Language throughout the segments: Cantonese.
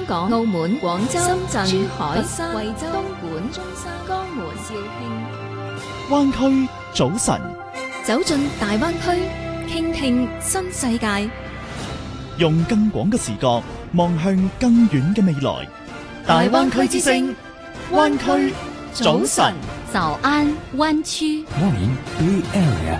港、澳門、廣州、深圳、珠海、 佛山、 惠州、東莞、 中山、 江門、 肇慶。 灣區早晨， 走進大灣區，傾聽新世界。 用更廣嘅視角望向更遠嘅未來。大灣區之聲，灣區早晨。 早安灣區。 Morning Bay Area。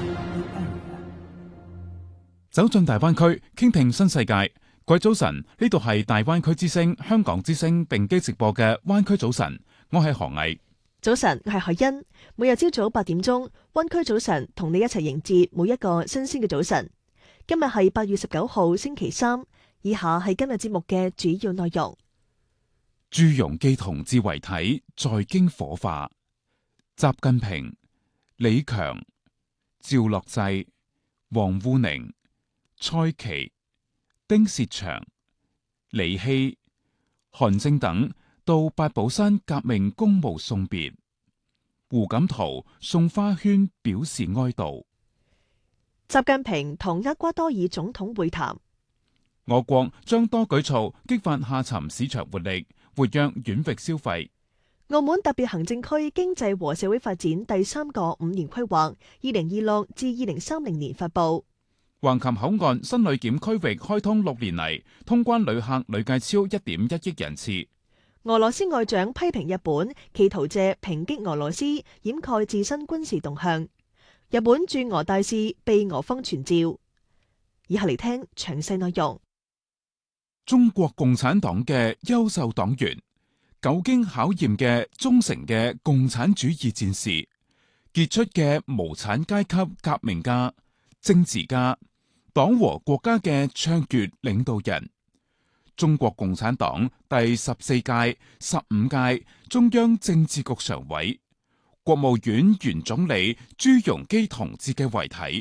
走進大灣區，傾聽新世界。各位早晨，呢度係大灣區之聲、香港之聲並機直播嘅灣區早晨，我係何毅。 早晨，我係海欣。每日朝早8點鐘，灣區早晨同你一齊迎接每一個新鮮嘅早晨。今日係8月19號星期三，以下係今日節目嘅主要內容。 朱鎔基同志遺體在京火化，習近平、李強、趙樂際、王滬寧、蔡奇、丁薛祥、李希、韓正等到八寶山革命公墓送別，胡錦濤送花圈表示哀悼。 習近平同厄瓜多爾總統會談。 我國將多舉措激發下沉市場活力，活躍遠域消費。 澳門特別行政區經濟和社會發展第3個5年規劃2026至2030年發布。 橫琴口岸新旅檢區域開通6年嚟，通關旅客累計超1.1億人次。 俄羅斯外長批評日本企圖借抨擊俄羅斯掩蓋自身軍事動向。日本駐俄大使被俄方傳召。以下嚟聽詳細內容。 中國共產黨嘅優秀黨員，久經考驗嘅忠誠嘅共產主義戰士，傑出嘅無產階級革命家、政治家、黨和國家嘅卓越領導人。中國共產黨第14屆、15屆中央政治局常委、國務院原總理朱鎔基同志嘅遺體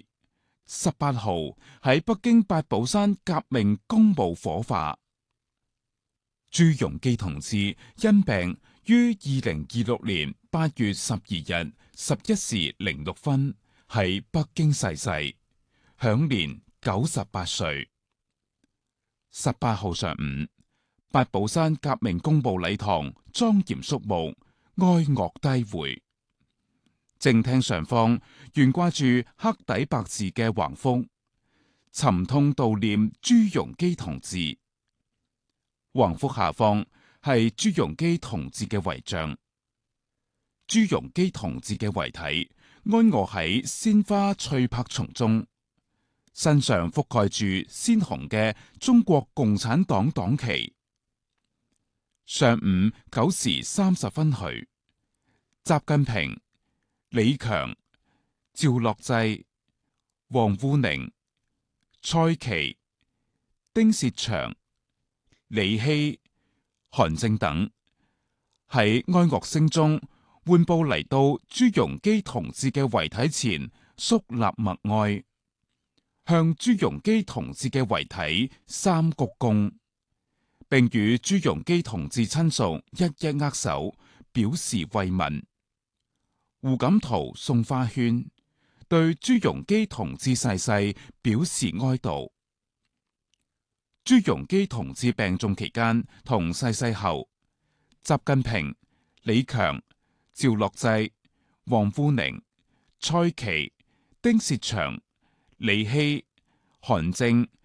18號喺北京八寶山革命公墓火化。朱鎔基同志因病於2026年8月12日11時06分喺北京逝世，享年98歲。18號上午，八寶山革命公墓禮堂莊嚴肅穆，哀樂低回。正廳上方懸掛住黑底白字嘅橫幅，沉痛悼念朱鎔基同志。橫幅下方係朱鎔基同志嘅遺像。朱鎔基同志嘅遺體安臥喺鮮花翠柏叢中，身上覆蓋住鮮紅嘅中國共產黨黨旗。上午9時30分許，習近平、李強、趙樂際、王滬寧、蔡奇、丁薛祥、李希、韓正等喺哀樂聲中緩步嚟到朱鎔基同志嘅遺體前肅立默哀，向朱鎔基同志嘅遺體三鞠躬，並與朱鎔基同志親屬一一握手，表示慰問。胡錦濤送花圈，對朱鎔基同志逝世表示哀悼。朱鎔基同志病重期間同逝世後，習近平、李強、趙樂際、王滬寧、蔡奇、丁薛祥、李希、韓正